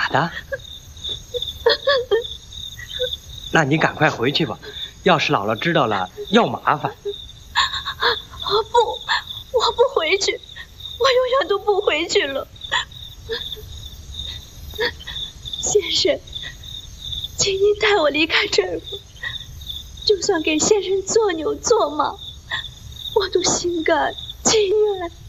假的？那你赶快回去吧，要是姥姥知道了要麻烦。 不，我不回去，我永远都不回去了。先生，请您带我离开这儿吧，就算给先生做牛做马，我都心甘情愿。